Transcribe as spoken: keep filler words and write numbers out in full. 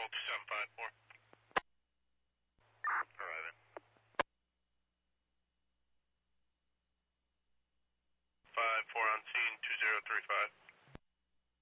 two seven five four. Arriving. five four on scene, two zero three five.